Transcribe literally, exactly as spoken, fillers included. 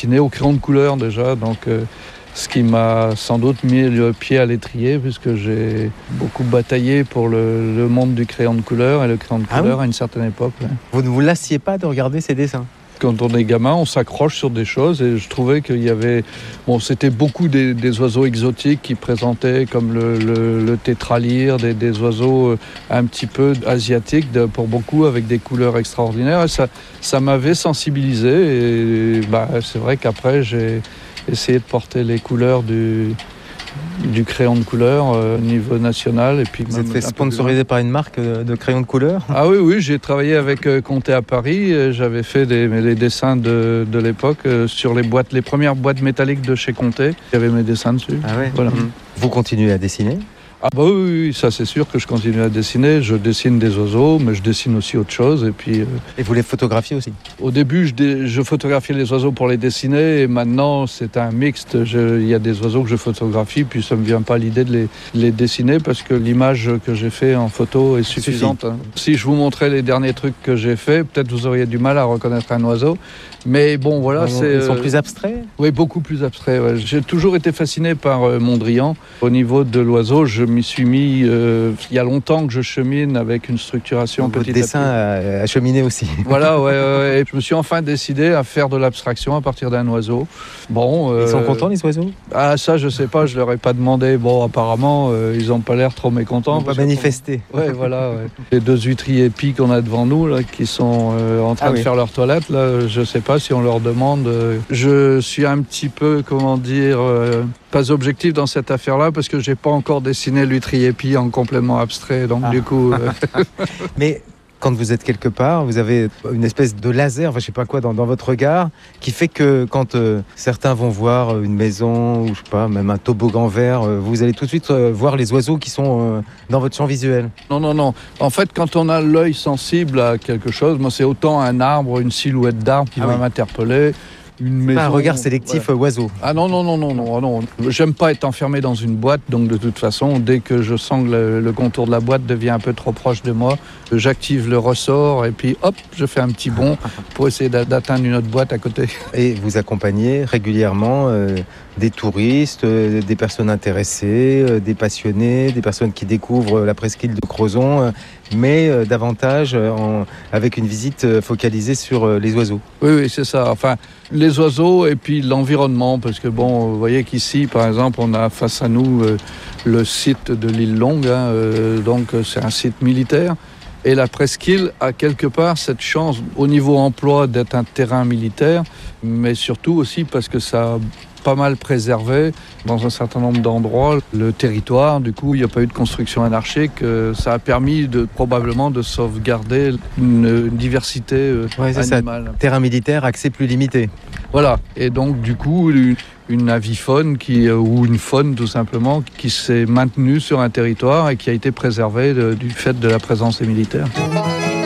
dessiner au crayon de couleur déjà, donc euh, ce qui m'a sans doute mis le pied à l'étrier, puisque j'ai beaucoup bataillé pour le, le monde du crayon de couleur et le crayon de Ah couleur oui à une certaine époque. Ouais. Vous ne vous lassiez pas de regarder ces dessins? Quand on est gamin, on s'accroche sur des choses et je trouvais qu'il y avait... Bon, c'était beaucoup des, des oiseaux exotiques qui présentaient comme le, le, le tétralyre, des, des oiseaux un petit peu asiatiques de, pour beaucoup avec des couleurs extraordinaires. Et ça, ça m'avait sensibilisé et bah, c'est vrai qu'après j'ai essayé de porter les couleurs du... du crayon de couleur euh, au niveau national. Et puis vous êtes fait sponsoriser par une marque de, de crayon de couleur? Ah oui, oui, j'ai travaillé avec euh, Conté à Paris. Euh, j'avais fait des, les dessins de, de l'époque euh, sur les boîtes, les premières boîtes métalliques de chez Conté. Il y avait mes dessins dessus. Ah ouais. Voilà. Mmh. Vous continuez à dessiner? Ah bah oui, oui, ça c'est sûr que je continue à dessiner. Je dessine des oiseaux, mais je dessine aussi autre chose. Et puis, euh, et vous les photographiez aussi? Au début, je, dé, je photographiais les oiseaux pour les dessiner, et maintenant c'est un mixte. Il y a des oiseaux que je photographie, puis ça me vient pas l'idée de les, les dessiner parce que l'image que j'ai fait en photo est suffisante. Hein. Si je vous montrais les derniers trucs que j'ai fait, peut-être vous auriez du mal à reconnaître un oiseau. Mais bon, voilà, non, c'est... Ils sont euh... plus abstraits? Oui, beaucoup plus abstraits. Ouais. J'ai toujours été fasciné par euh, Mondrian. Au niveau de l'oiseau, je m'y suis mis... Euh, il y a longtemps que je chemine avec une structuration petit à petit. Votre dessin a, a cheminé aussi. Voilà, ouais, ouais, ouais. Je me suis enfin décidé à faire de l'abstraction à partir d'un oiseau. Bon, euh... Ils sont contents, les oiseaux? Ah, ça, je sais pas, je leur ai pas demandé. Bon, apparemment, euh, ils ont pas l'air trop mécontents. Ils n'ont pas manifesté. On... Ouais, voilà. Ouais. Les deux huîtriers épis qu'on a devant nous, là, qui sont euh, en train ah, de oui. faire leur toilette, là, je sais pas si on leur demande. Euh... Je suis un petit peu, comment dire, euh, pas objectif dans cette affaire-là parce que j'ai pas encore dessiné l'huîtrier épi en complètement abstrait. Donc, ah. du coup. Euh... Mais. Quand vous êtes quelque part, vous avez une espèce de laser, enfin, je sais pas quoi, dans, dans votre regard, qui fait que quand euh, certains vont voir une maison, ou je sais pas, même un toboggan vert, euh, vous allez tout de suite euh, voir les oiseaux qui sont euh, dans votre champ visuel. Non, non, non. En fait, quand on a l'œil sensible à quelque chose, moi, c'est autant un arbre, une silhouette d'arbre qui ah va oui. m'interpeller. Une maison, pas un regard sélectif ouais. oiseau. Ah non, non, non, non, non, non. J'aime pas être enfermé dans une boîte, donc de toute façon, dès que je sens que le, le contour de la boîte devient un peu trop proche de moi, j'active le ressort et puis hop, je fais un petit bond pour essayer d'atteindre une autre boîte à côté. Et vous accompagnez régulièrement euh, des touristes, euh, des personnes intéressées, euh, des passionnés, des personnes qui découvrent la presqu'île de Crozon, euh, mais euh, davantage euh, en, avec une visite euh, focalisée sur euh, les oiseaux. Oui, oui, c'est ça. Enfin, les oiseaux et puis l'environnement, parce que bon, vous voyez qu'ici, par exemple, on a face à nous euh, le site de l'île Longue, hein, euh, donc c'est un site militaire. Et la presqu'île a quelque part cette chance, au niveau emploi, d'être un terrain militaire, mais surtout aussi parce que ça a pas mal préservé dans un certain nombre d'endroits le territoire. Du coup, il n'y a pas eu de construction anarchique. Ça a permis de, probablement de sauvegarder une, une diversité euh, ouais, c'est animale. Ça. Terrain militaire, accès plus limité. Voilà. Et donc, du coup, une, une avifaune qui, ou une faune, tout simplement, qui s'est maintenue sur un territoire et qui a été préservée de, du fait de la présence des militaires.